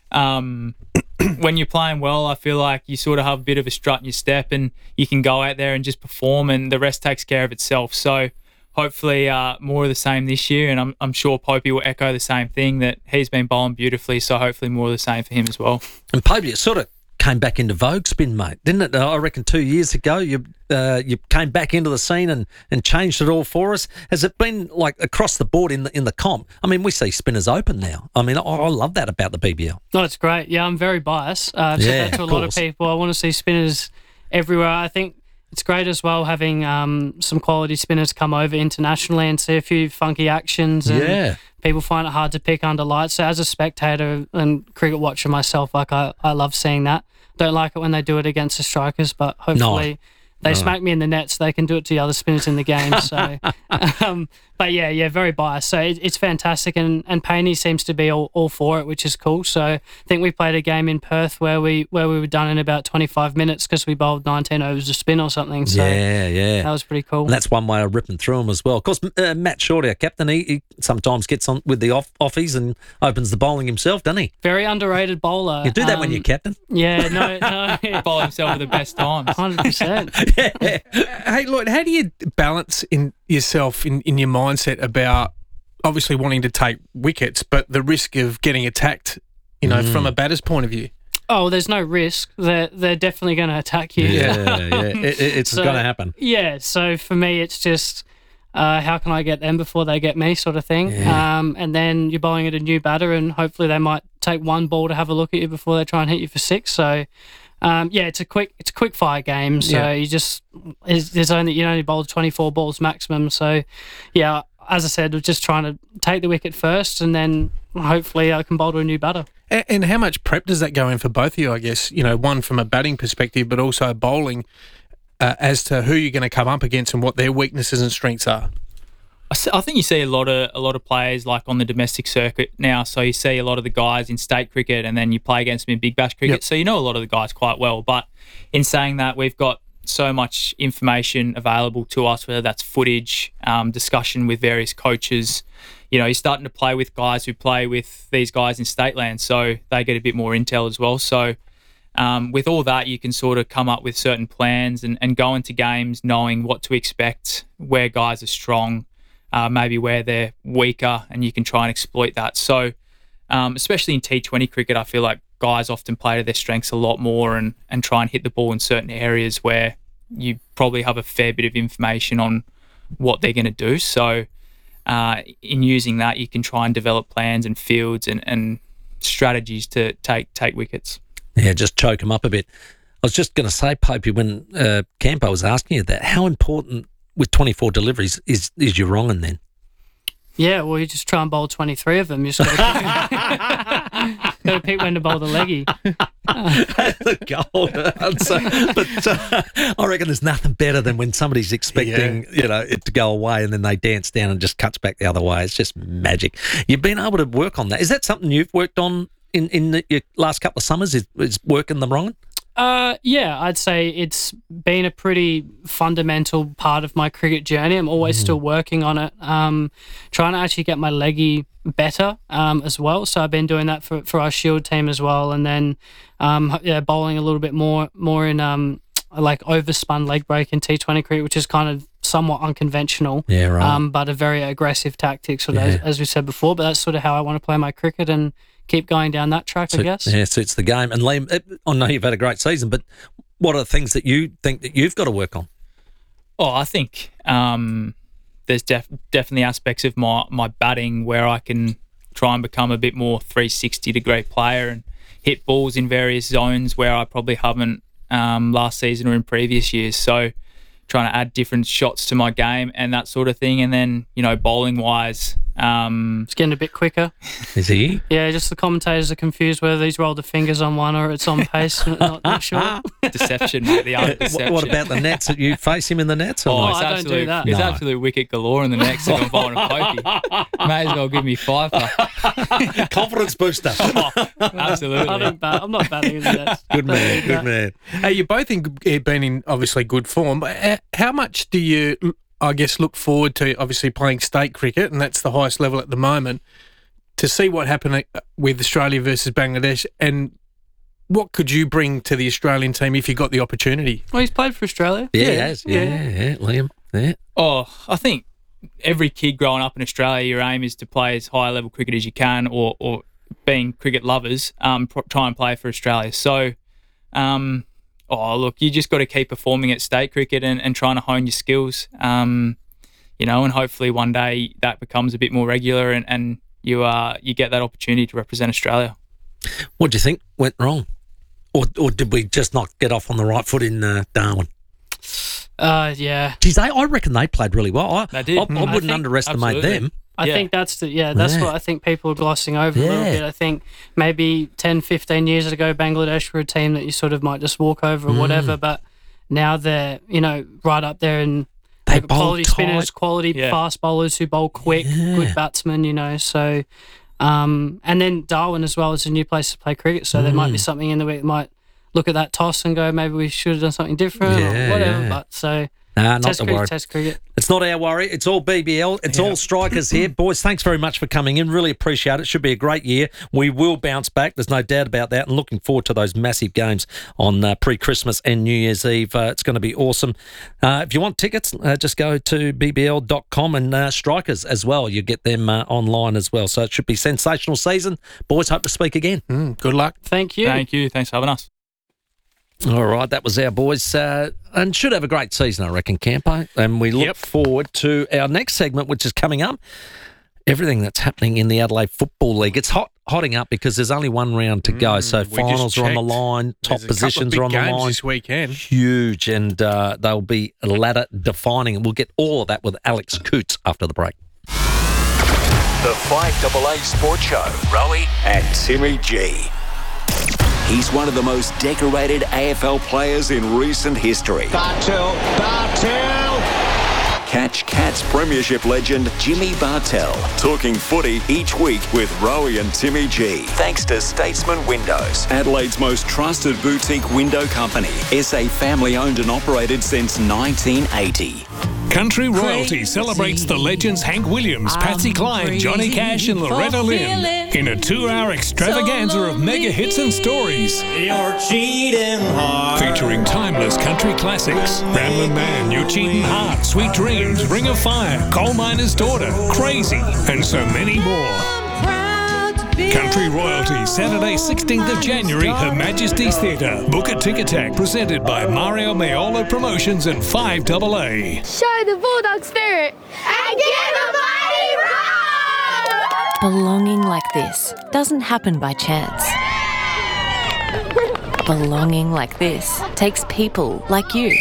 um, when you're playing well, I feel like you sort of have a bit of a strut in your step and you can go out there and just perform and the rest takes care of itself. So hopefully uh, more of the same this year, and I'm, I'm sure Popey will echo the same thing, that he's been bowling beautifully, so hopefully more of the same for him as well. And Popey, it sort of came back into vogue spin, mate, didn't it? I reckon two years ago you uh, you came back into the scene and, and changed it all for us. Has it been like across the board in the in the comp? I mean, we see spinners open now. I mean, I, I love that about the B B L. No, it's great. Yeah, I'm very biased. Uh, I've said Yeah, that to a of lot of course. people. I want to see spinners everywhere. I think it's great as well having um, some quality spinners come over internationally and see a few funky actions. And Yeah. people find it hard to pick under lights. So as a spectator and cricket watcher myself, like I, I love seeing that. Don't like it when they do it against the strikers, but hopefully they No. smack me in the net so they can do it to the other spinners in the game. So, um, but yeah, yeah, very biased. So it, it's fantastic, and and Payne seems to be all, all for it, which is cool. So I think we played a game in Perth where we where we were done in about twenty-five minutes because we bowled nineteen overs to spin or something. So yeah, yeah. that was pretty cool. And that's one way of ripping through them as well. Of course, uh, Matt Short, our captain, he, he sometimes gets on with the off offies and opens the bowling himself, doesn't he? Very underrated bowler. You do that when Um, you're captain. Yeah, no, no. Bowl himself at the best times. one hundred percent. Hey, Lloyd, how do you balance in yourself in, in your mindset about obviously wanting to take wickets, but the risk of getting attacked, you know, Mm. from a batter's point of view? Oh, there's no risk. They're they're definitely going to attack you. Yeah, yeah. It, it- it's So, going to happen. Yeah. So for me, it's just uh, how can I get them before they get me, sort of thing. Yeah. Um, and then you're bowling at a new batter, and hopefully they might take one ball to have a look at you before they try and hit you for six. So. Um, yeah, it's a quick it's a quick fire game. So Yeah. you just there's there's only you only bowl twenty-four balls maximum. So yeah, as I said, we're just trying to take the wicket first, and then hopefully I can bowl to a new batter. And, and how much prep does that go in for both of you, I guess? You know, one from a batting perspective, but also bowling uh, as to who you're going to come up against and what their weaknesses and strengths are. I s- I think you see a lot of a lot of players like on the domestic circuit now. So you see a lot of the guys in state cricket, and then you play against them in Big Bash cricket. Yep. So you know a lot of the guys quite well. But in saying that, we've got so much information available to us, whether that's footage, um, discussion with various coaches. You know, you're starting to play with guys who play with these guys in state land, so they get a bit more intel as well. So um, with all that, you can sort of come up with certain plans and, and go into games knowing what to expect, where guys are strong, uh, maybe where they're weaker, and you can try and exploit that. So um, especially in T twenty cricket, I feel like guys often play to their strengths a lot more and, and try and hit the ball in certain areas where you probably have a fair bit of information on what they're going to do. So uh, in using that, you can try and develop plans and fields and, and strategies to take take wickets. Yeah, just choke them up a bit. I was just going to say, Popey, when uh, Campo was asking you that, how important with twenty-four deliveries is is your wrong'un then? Yeah, well, you just try and bowl twenty-three of them. You just got to pick, pick when to bowl the leggy. The gold answer. But uh, I reckon there's nothing better than when somebody's expecting, you know, it to go away and then they dance down and just cuts back the other way. It's just magic. You've been able to work on that. Is that something you've worked on in, in the, your last couple of summers? Is, is working the wrong? Uh, yeah, I'd say it's been a pretty fundamental part of my cricket journey. I'm always still working on it, um, trying to actually get my leggy better um, as well. So I've been doing that for, for our Shield team as well, and then um, yeah, bowling a little bit more more in um, like overspun leg break in T twenty cricket, which is kind of somewhat unconventional, Yeah, right. um, but a very aggressive tactic, sort of, Yeah. as, as we said before. But that's sort of how I want to play my cricket and keep going down that track, I So- guess. Yeah, suits the game. And Liam, it- I know you've had a great season, but what are the things that you think that you've got to work on? Oh, I think um, there's def- definitely aspects of my, my batting where I can try and become a bit more three sixty degree player and hit balls in various zones where I probably haven't um, last season or in previous years. So trying to add different shots to my game and that sort of thing. And then, you know, bowling wise, Um, it's getting a bit quicker. Is he? Yeah, just the commentators are confused whether he's rolled the fingers on one or it's on pace. not, not sure. Deception, mate. The art of deception. What about the nets? You face him in the nets? Or Oh, not? it's I don't absolute, do that. It's No. absolute wicket galore in the next if I'm bowling a pokey. May as well give me five. Confidence booster. Oh, absolutely. I don't bat, I'm not batting in the nets. Good man, good man. Hey, you've both in, uh, been in obviously good form. But uh, how much do you, I guess, look forward to obviously playing state cricket, and that's the highest level at the moment, to see what happened with Australia versus Bangladesh, and what could you bring to the Australian team if you got the opportunity? Well, he's played for Australia. Yeah, he has. Yeah, yeah, yeah, Liam. Yeah. Oh, I think every kid growing up in Australia, your aim is to play as high level cricket as you can, or, or being cricket lovers, um, pr- try and play for Australia. So, um, oh, look, you just got to keep performing at state cricket and, and trying to hone your skills, um, you know, and hopefully one day that becomes a bit more regular and, and you uh, you get that opportunity to represent Australia. What do you think went wrong? Or or did we just not get off on the right foot in uh, Darwin? Uh, yeah. Geez, they, I reckon they played really well. I, They did. I, I Mm. wouldn't I think- underestimate absolutely. them. I Yeah. think that's the yeah that's Yeah. what I think people are glossing over a little Yeah. bit. I think maybe ten, fifteen years ago Bangladesh were a team that you sort of might just walk over or Mm. whatever, but now they're, you know, right up there and They they've got bowl quality tight. spinners, quality Yeah. fast bowlers who bowl quick, Yeah. good batsmen, you know. So um and then Darwin as well is a new place to play cricket, so there might be Mm. something in the way that might look at that toss and go, maybe we should have done something different Yeah, or whatever. yeah. But so Nah, not test to cricket, worry. test cricket. It's not our worry. It's all B B L. It's all strikers here. Boys, thanks very much for coming in. Really appreciate it. Should be a great year. We will bounce back. There's no doubt about that. And looking forward to those massive games on uh, pre-Christmas and New Year's Eve. Uh, it's going to be awesome. Uh, if you want tickets, uh, just go to b b l dot com and uh, strikers as well. You get them uh, online as well. So it should be a sensational season. Boys, hope to speak again. Mm, good luck. Thank you. Thank you. Thanks for having us. All right, that was our boys, uh, and should have a great season, I reckon, Campo. And we look Yep. forward to our next segment, which is coming up. Everything that's happening in the Adelaide Football League. It's hot, hotting up because there's only one round to go. So we just finals are on the checked. line, top There's a couple of positions big are on the games line. this weekend. Huge, and uh, they'll be ladder defining. And we'll get all of that with Alex Coots after the break. The five double A Sports Show. Rowie and Timmy G. He's one of the most decorated A F L players in recent history. Bartel, Bartel. Catch Cats Premiership legend Jimmy Bartel talking footy each week with Rowie and Timmy G. Thanks to Statesman Windows, Adelaide's most trusted boutique window company. S A family owned and operated since nineteen eighty. Country Royalty celebrates the legends Hank Williams, Patsy Cline, Johnny Cash and Loretta Lynn in a two-hour extravaganza of mega hits and stories. You're cheating hard. Featuring timeless country classics, Ramblin' Man, You're Cheating Heart, Sweet Dreams, Ring of Fire, Coal Miner's Daughter, Crazy, and so many more. Country Royalty, Saturday sixteenth of January, Her Majesty's Theatre. Book at Ticketek, presented by Mario Maiolo Promotions and five double A. Show the Bulldog spirit and give a mighty roar! Belonging like this doesn't happen by chance. Belonging like this takes people like you.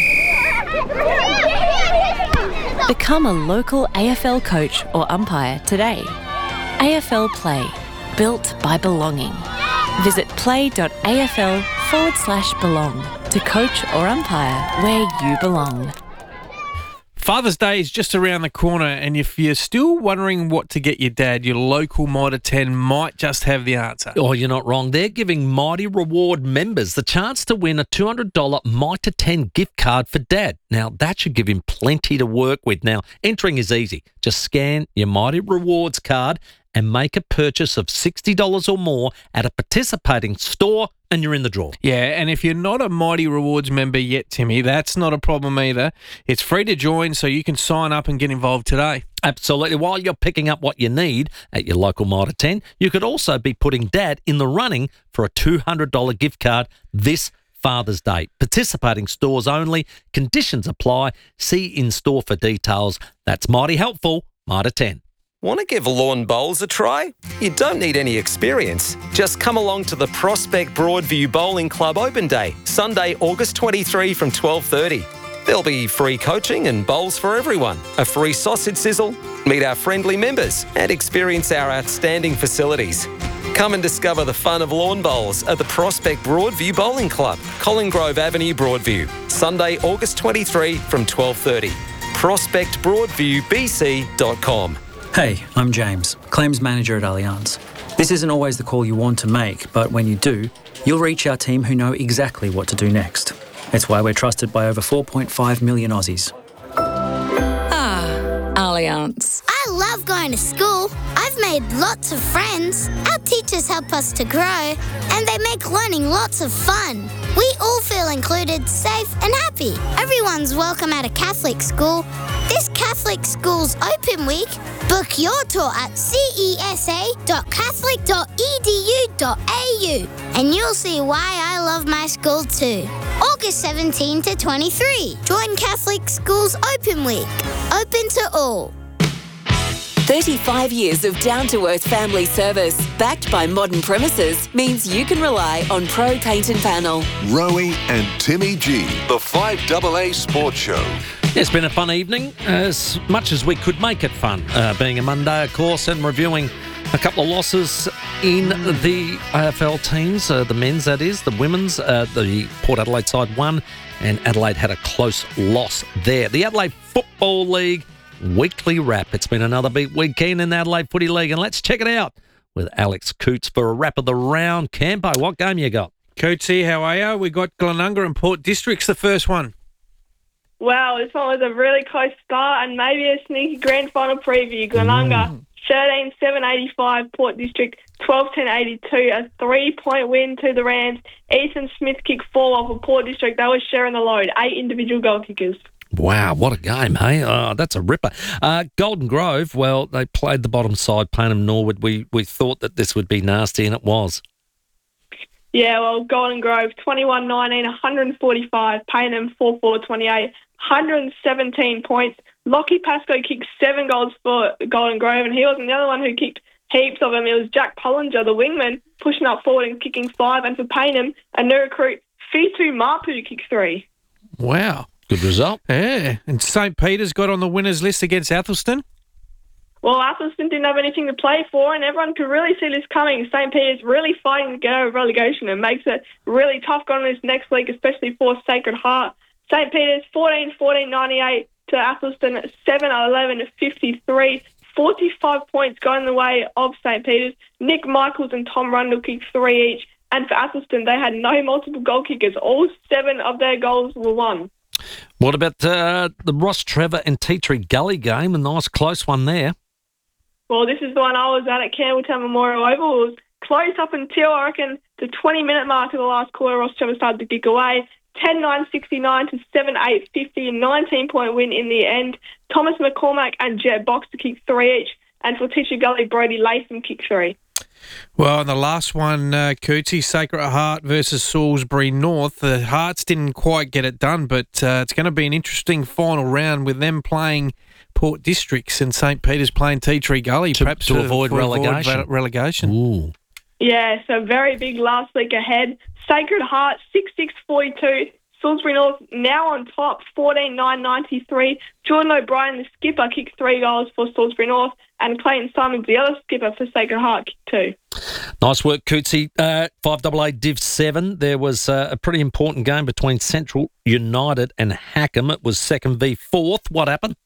Become a local A F L coach or umpire today. A F L Play, built by belonging. Visit play.afl forward slash belong to coach or umpire where you belong. Father's Day is just around the corner, and if you're still wondering what to get your dad, your local Mitre ten might just have the answer. Oh, you're not wrong. They're giving Mighty Reward members the chance to win a two hundred dollars Mitre ten gift card for Dad. Now, that should give him plenty to work with. Now, entering is easy. Just scan your Mighty Rewards card and make a purchase of sixty dollars or more at a participating store, and you're in the draw. Yeah, and if you're not a Mighty Rewards member yet, Timmy, that's not a problem either. It's free to join, so you can sign up and get involved today. Absolutely. While you're picking up what you need at your local Mitre ten, you could also be putting Dad in the running for a two hundred dollars gift card this Father's Day. Participating stores only. Conditions apply. See in-store for details. That's mighty helpful. Mitre ten. Want to give lawn bowls a try? You don't need any experience. Just come along to the Prospect Broadview Bowling Club Open Day, Sunday, August twenty-third from twelve thirty. There'll be free coaching and bowls for everyone, a free sausage sizzle, meet our friendly members and experience our outstanding facilities. Come and discover the fun of lawn bowls at the Prospect Broadview Bowling Club, Colin Grove Avenue, Broadview. Sunday, August twenty-third from twelve thirty. prospect broadview b c dot com. Hey, I'm James, Claims Manager at Allianz. This isn't always the call you want to make, but when you do, you'll reach our team who know exactly what to do next. It's why we're trusted by over four point five million Aussies. Ah, Allianz. I love going to school. I've made lots of friends. Our teachers help us to grow, and they make learning lots of fun. We all feel included, safe and happy. Everyone's welcome at a Catholic school. This Catholic School's Open Week. Book your tour at c e s a dot catholic dot e d u dot a u and you'll see why I love my school too. August seventeenth to twenty-three. Join Catholic School's Open Week. Open to all. thirty-five years of down-to-earth family service, backed by modern premises, means you can rely on Pro Paint and Panel. Rowie and Timmy G, the five A A Sports Show. It's been a fun evening, as much as we could make it fun, uh, being a Monday, of course, and reviewing a couple of losses in the A F L teams, uh, the men's, that is, the women's. Uh, the Port Adelaide side won, and Adelaide had a close loss there. The Adelaide Football League weekly wrap. It's been another big weekend in the Adelaide Footy League, and let's check it out with Alex Coots for a wrap of the round. Campo, what game you got? Cootsy, how are you? We got Glenunga and Port District's the first one. Wow, this one was a really close start and maybe a sneaky grand final preview. Glenunga, mm. thirteen seven eighty-five, Port District twelve ten eighty-two, a three-point win to the Rams. Ethan Smith kicked four while for Port District. They were sharing the load, eight individual goal kickers. Wow, what a game, hey? Oh, that's a ripper. Uh, Golden Grove, well, they played the bottom side, Payneham Norwood. We, we thought that this would be nasty, and it was. Yeah, well, Golden Grove, twenty-one nineteen, one forty-five. Payneham, four four twenty-eight, one seventeen points. Lockie Pascoe kicked seven goals for Golden Grove, and he wasn't the other one who kicked heaps of them. It was Jack Pollinger, the wingman, pushing up forward and kicking five. And for Payneham, a new recruit, Fitu Mapu, kicked three. Wow. Good result. Yeah. And St Peter's got on the winners list against Athelston. Well, Athelston didn't have anything to play for, and everyone could really see this coming. St Peter's really fighting to get over relegation and makes it really tough going this next week, especially for Sacred Heart. St Peter's fourteen fourteen ninety-eight to Athelston, seven eleven fifty-three. forty-five points going the way of St Peter's. Nick Michaels and Tom Rundle kicked three each. And for Athelston, they had no multiple goal kickers. All seven of their goals were won. What about uh, the Ross Trevor and Tea Tree Gully game? A nice close one there. Well, this is the one I was at at Campbelltown Memorial Oval. It was close up until, I reckon, the twenty-minute mark of the last quarter. Ross Trevor started to kick away. ten nine sixty-nine to seven eight fifty, a nineteen-point win in the end. Thomas McCormack and Jet Boxer kicked three each. And for Tea Tree Gully, Brody Latham kicked three. Well, in the last one, uh, Cootsy, Sacred Heart versus Salisbury North, the Hearts didn't quite get it done, but uh, it's going to be an interesting final round with them playing Port Districts and St Peter's playing Tea Tree Gully, to, perhaps to to avoid for relegation. Avoid relegation. Ooh. Yeah, so very big last week ahead. Sacred Heart, six six forty-two. Salisbury North now on top, fourteen nine ninety-three. Jordan O'Brien, the skipper, kicked three goals for Salisbury North, and Clayton Simons, the other skipper for Sacred Heart, kicked two. Nice work, Cootsy. Uh, five A A Div seven. There was uh, a pretty important game between Central United and Hackham. It was second v fourth. What happened?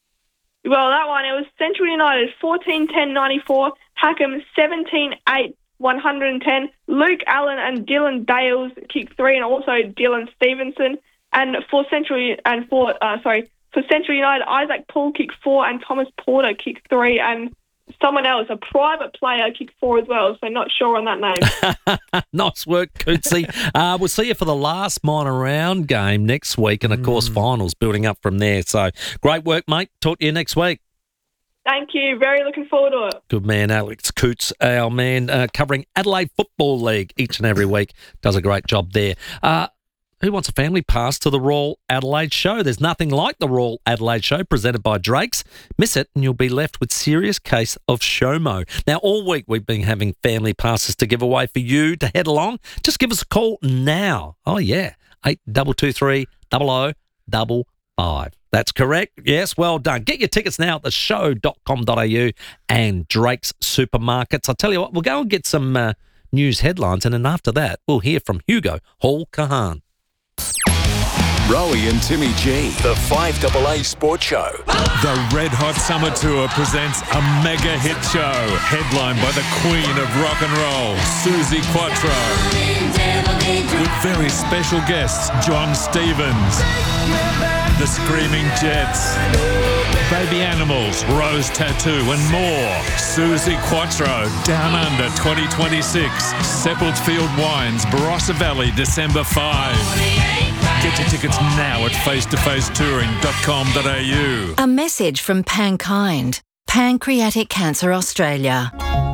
Well, that one, it was Central United, fourteen ten ninety-four. Hackham, seventeen eight one ten. Luke Allen and Dylan Dales kicked three, and also Dylan Stevenson. And for Central and for uh, sorry for Central United, Isaac Paul kicked four, and Thomas Porter kicked three, and someone else, a private player, kicked four as well. So not sure on that name. Nice work, Cootsy. uh, we'll see you for the last minor round game next week, and of course finals building up from there. So great work, mate. Talk to you next week. Thank you. Very looking forward to it. Good man, Alex Coots, our man, uh, covering Adelaide Football League each and every week. Does a great job there. Uh, who wants a family pass to the Royal Adelaide Show? There's nothing like the Royal Adelaide Show presented by Drake's. Miss it and you'll be left with serious case of SHOMO. Now, all week we've been having family passes to give away for you to head along. Just give us a call now. Oh, yeah. eight two two three, zero zero double five. That's correct. Yes, well done. Get your tickets now at the show dot com dot a u and Drake's Supermarkets. I'll tell you what, we'll go and get some uh, news headlines, and then after that, we'll hear from Hugo Hall-Kahan. Rowie and Timmy G, the five double A Sports Show. The Red Hot Summer Tour presents a mega hit show, headlined by the Queen of Rock and Roll, Suzi Quatro, with very special guests John Stevens, the Screaming Jets, Baby Animals, Rose Tattoo, and more. Suzi Quatro, Down Under twenty twenty-six, Sepulchre Field Wines, Barossa Valley, December fifth. Get your tickets now at face to face touring dot com dot a u. A message from Pankind, Pancreatic Cancer Australia.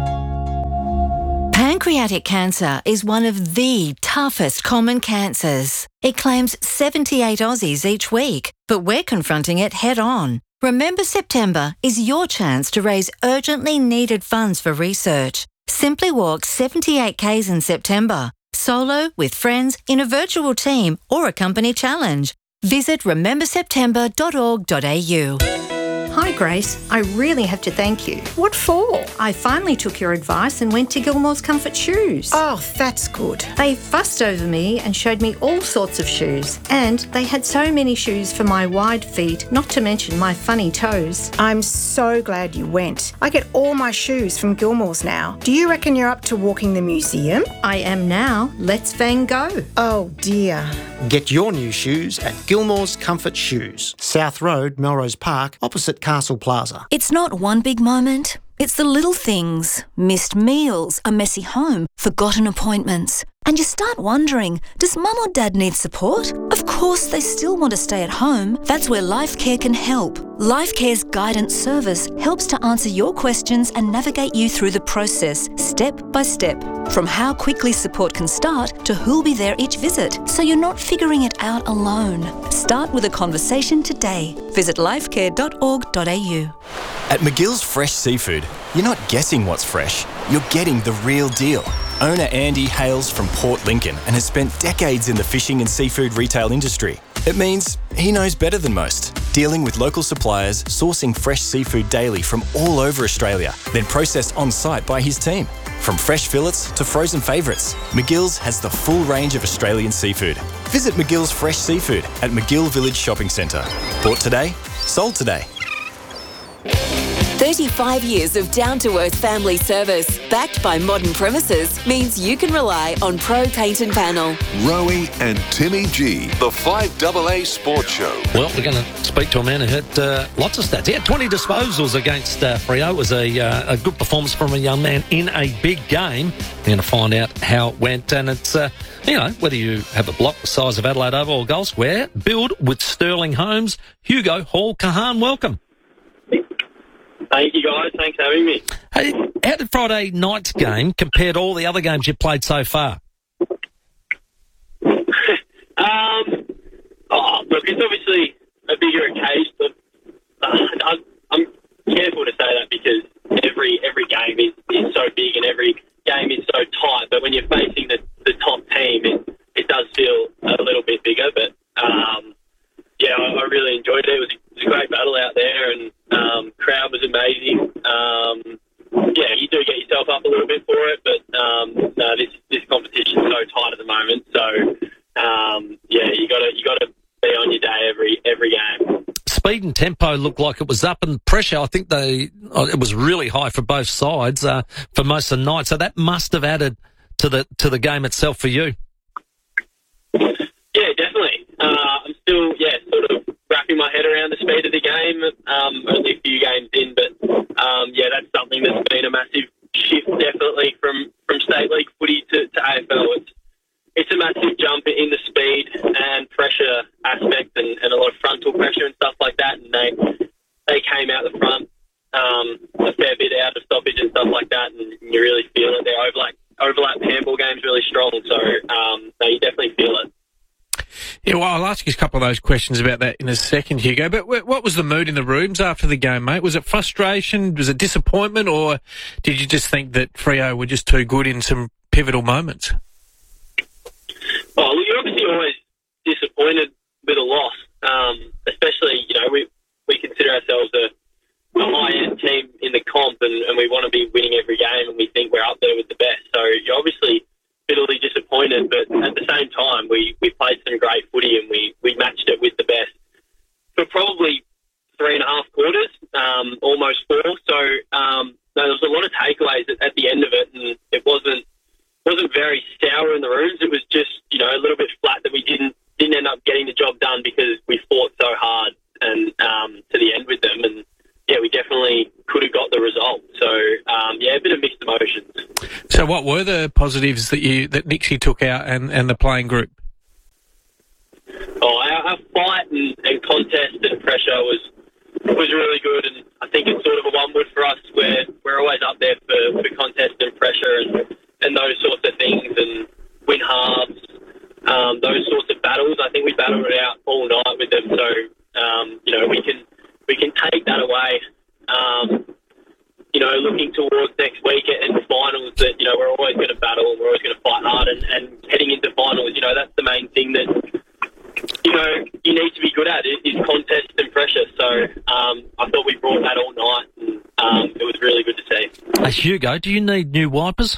Pancreatic cancer is one of the toughest common cancers. It claims seventy-eight Aussies each week, but we're confronting it head on. Remember September is your chance to raise urgently needed funds for research. Simply walk seventy-eight kays in September. Solo, with friends, in a virtual team, or a company challenge. Visit remember september dot org dot a u. Hi Grace, I really have to thank you. What for? I finally took your advice and went to Gilmore's Comfort Shoes. Oh, that's good. They fussed over me and showed me all sorts of shoes. And they had so many shoes for my wide feet, not to mention my funny toes. I'm so glad you went. I get all my shoes from Gilmore's now. Do you reckon you're up to walking the museum? I am now. Let's Van Gogh. Oh dear. Get your new shoes at Gilmore's Comfort Shoes, South Road, Melrose Park, opposite Castle Plaza. It's not one big moment. It's the little things. Missed meals, a messy home, forgotten appointments. And you start wondering, does mum or dad need support? Of course they still want to stay at home. That's where LifeCare can help. LifeCare's guidance service helps to answer your questions and navigate you through the process, step by step. From how quickly support can start to who'll be there each visit, so you're not figuring it out alone. Start with a conversation today. Visit lifecare dot org dot a u. At McGill's Fresh Seafood, you're not guessing what's fresh, you're getting the real deal. Owner Andy hails from Port Lincoln and has spent decades in the fishing and seafood retail industry. It means he knows better than most, dealing with local suppliers, sourcing fresh seafood daily from all over Australia, then processed on-site by his team. From fresh fillets to frozen favourites, McGill's has the full range of Australian seafood. Visit McGill's Fresh Seafood at McGill Village Shopping Centre. Bought today, sold today. thirty-five years of down-to-earth family service, backed by modern premises, means you can rely on Pro Paint and Panel. Rowie and Timmy G, the five double A Sports Show. Well, we're going to speak to a man who had uh, lots of stats. He had twenty disposals against uh, Freo. It was a, uh, a good performance from a young man in a big game. We're going to find out how it went. And it's, uh, you know, whether you have a block the size of Adelaide Oval or Gold Square, build with Sterling Homes. Hugo Hall-Kahan, welcome. Thank you, guys. Thanks for having me. Hey, how did Friday night's game compare to all the other games you've played so far? um, oh, look, it's obviously a bigger occasion, but uh, I, I'm careful to say that because every every game is, is so big and every game is so tight. But when you're facing the, the top team, it, it does feel a little bit bigger. But um, yeah, I, I really enjoyed it. It was, it was a great battle out there, and um, crowd was amazing. Um, yeah, you do get yourself up a little bit for it, but um, no, this this competition's so tight at the moment. So um, yeah, you got to you got to be on your day every every game. Speed and tempo looked like it was up, and pressure, I think they oh, it was really high for both sides uh, for most of the night. So that must have added to the to the game itself for you. Yeah, definitely. Uh, I'm still yeah sort of wrapping my head around the speed of the game. Um, only a few games in, but um, yeah, that's something that's been a massive shift, definitely from, from state league footy to, to A F L. It's it's a massive jump in the speed and pressure aspect, and, and a lot of frontal pressure and stuff like that. And they they came out the front um, a fair bit out of stoppage and stuff like that, and you really feel it. Their overlap overlap handball game's really strong, so um, no, you definitely feel it. Yeah, well, I'll ask you a couple of those questions about that in a second, Hugo. But what was the mood in the rooms after the game, mate? Was it frustration? Was it disappointment? Or did you just think that Freo were just too good in some pivotal moments? Oh, well, you're obviously always disappointed with a loss. Um, especially, you know, we we consider ourselves a, a high-end team in the comp, and, and we want to be winning every game, and we think we're up there with the best. So you're obviously bitterly disappointed, but at the same time, we, we played some great footy, and we, we matched it with the best for probably three and a half quarters, um, almost four. So um, no, there was a lot of takeaways at, at the end of it, and it wasn't wasn't very sour in the rooms. It was just, you know, a little bit flat that we didn't didn't end up getting the job done because we fought so hard and um, to the end with them. And yeah, we definitely could have got the result. So um, yeah, a bit of mixed emotions. So what were the positives that you that Nixie took out and, and the playing group? Oh, our, our fight and, and contest and pressure was was really good, and I think it's sort of a one wood for us where we're always up there for, for contest and pressure and, and those sorts of things, and win halves, um, those sorts of battles. I think we battled it out all night with them, so um, you know, we can we can take that away. Um, you know, looking towards next week and finals, that, you know, we're always going to battle and we're always going to fight hard, and, and heading into finals, you know, that's the main thing that, you know, you need to be good at, is contest and pressure. So um, I thought we brought that all night, and um, it was really good to see. Hey, Hugo, do you need new wipers?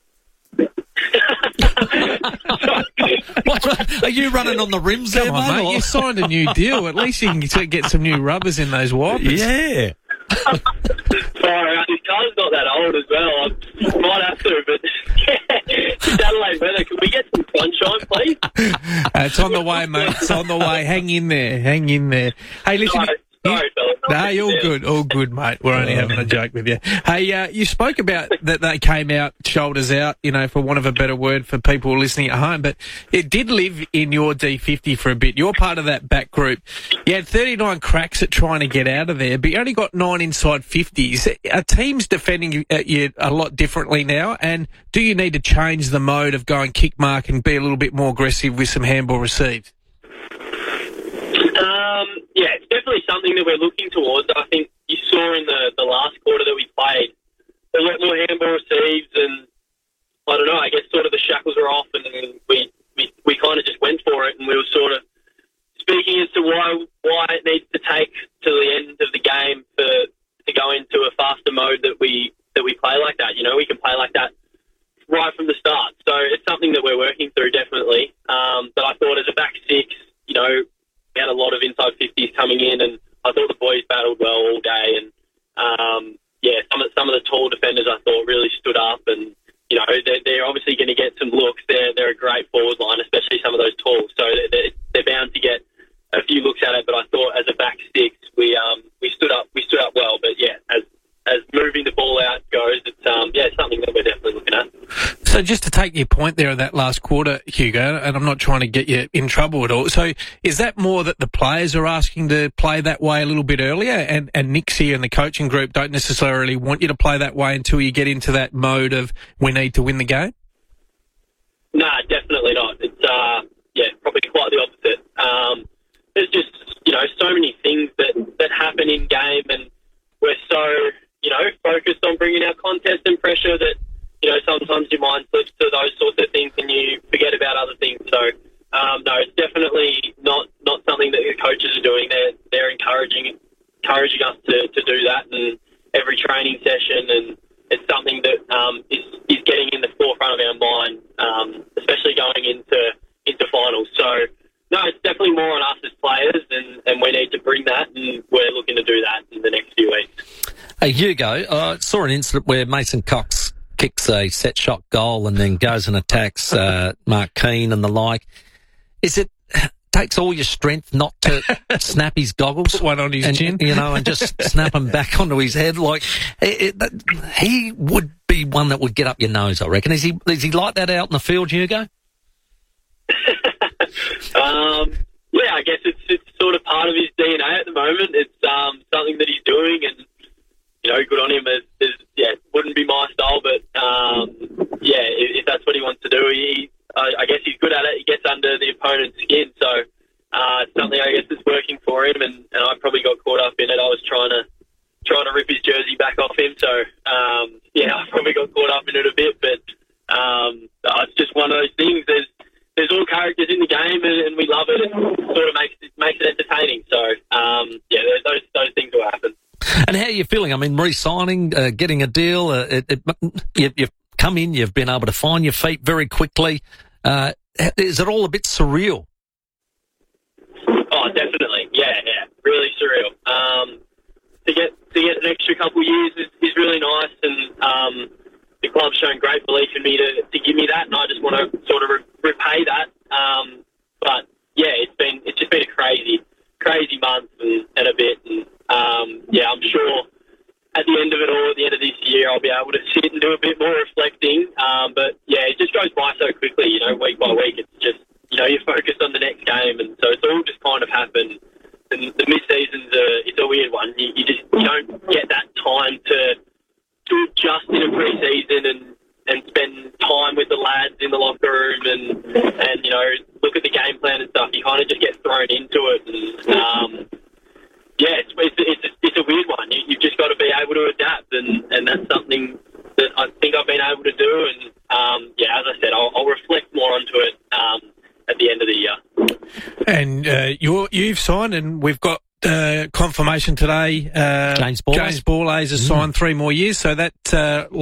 What, are you running on the rims Come there, on, mate? mate, you signed a new deal. At least you can get get some new rubbers in those wipers. Yeah. Sorry, this car's not that old as well. I might have to, but yeah, it's Adelaide weather. Can we get some sunshine, please? Uh, it's on the way, mate. It's on the way. Hang in there. Hang in there. Hey, listen. Sorry, sorry fellas. No, you're all good. All good, mate. We're only having a joke with you. Hey, uh, you spoke about that they came out shoulders out, you know, for want of a better word for people listening at home, but it did live in your D fifty for a bit. You're part of that back group. You had thirty-nine cracks at trying to get out of there, but you only got nine inside fifties. Are teams defending you a lot differently now? And do you need to change the mode of going kick mark and be a little bit more aggressive with some handball receives? Um, yeah, it's definitely something that we're looking towards. I think you saw in the, the last quarter that we played, a lot more handball receives, and I don't know, I guess sort of the shackles were off, and we, we, we kind of just went for it, and we were sort of speaking as to why why it needs to take to the end of the game for to go into a faster mode that we that we play like that. You know, we can play like that right from the start. So it's something that we're working through, definitely. Um, but I thought as a back six, you know, we had a lot of inside fifties coming in, and I thought the boys battled well all day. And um, yeah, some of some of the tall defenders I thought really stood up, and you know, they're, they're obviously going to get some looks. They're they're a great forward line, especially some of those talls. So they're, they're bound to get a few looks at it. But I thought as a back six, we um we stood up we stood up well. But yeah, as as moving the ball out goes, it's um yeah, it's something that we're definitely looking at. So just to take your point there in that last quarter, Hugo, and I'm not trying to get you in trouble at all. So is that more that the players are asking to play that way a little bit earlier, and, and Nixie and the coaching group don't necessarily want you to play that way until you get into that mode of we need to win the game? No, definitely not. It's uh yeah, probably quite the opposite. Um, there's just, you know, so many things that, that happen in game, and we're so, you know, focused on bringing our contest and pressure that, you know, sometimes your mind slips to those sorts of things and you forget about other things. So, um, no, it's definitely not, not something that the coaches are doing. They're, they're encouraging encouraging us to, to do that in every training session, and it's something that um, is, is getting in the forefront of our mind, um, especially going into into finals. So, no, it's definitely more on us as players, and, and we need to bring that, and we're looking to do that in the next few weeks. Hey, Hugo, I saw an incident where Mason Cox kicks a set shot goal and then goes and attacks uh, Mark Keane and the like. Is it takes all your strength not to snap his goggles? Put one on his and, chin. You know, and just snap them back onto his head? Like, it, it, he would be one that would get up your nose, I reckon. Is he, is he like that out in the field, Hugo? um, yeah, I guess it's, it's sort of part of his D N A at the moment. It's um, something that he's doing, and, you know, good on him. It's, it's, yeah, wouldn't be my style, but, um, yeah, if, if that's what he wants to do, he, I, I guess he's good at it. He gets under the opponent's skin, so uh, it's something I guess is working for him, and, and I probably got caught up in it. I was trying to trying to rip his jersey back off him, so, um, yeah, I probably got caught up in it a bit, but um, it's just one of those things. There's there's all characters in the game, and, and we love it, and it sort of makes it makes it entertaining. So um, yeah, those those things will happen. And how are you feeling? I mean, re-signing, uh, getting a deal. Uh, it, it, you, you've come in, you've been able to find your feet very quickly. Uh, is it all a bit surreal? Oh, definitely. Yeah, yeah, really surreal. Um, to get to get an extra couple of years is, is really nice, and um, the club's shown great belief in me to, to give me that, and I just want to sort of re- repay that. Um, but yeah, it's been it's just been a crazy, crazy month and, and a bit, and um, yeah, I'm sure at the end of it all, at the end of this year, I'll be able to sit and do a bit more reflecting. Um, but yeah, it just goes by so quickly, you know, week by week. It's just, you know, you're focused on the next game, and so it's all just kind of happened. And the mid-season's a, it's a weird one. You, you just you don't get that time to to adjust in a pre-season and, and spend time with the lads in the locker room and, and you know, look at the game plan and stuff. You kind of just get thrown into it. And, um, yeah, it's, it's, it's, it's a weird one. You, you've just got to be able to adapt, and, and that's something that I think I've been able to do. And, um, yeah, as I said, I'll, I'll reflect more onto it um, at the end of the year. And uh, you're, you've signed, and we've got uh, confirmation today. Uh, James Borlase. James Borlase has mm. signed three more years, so that uh,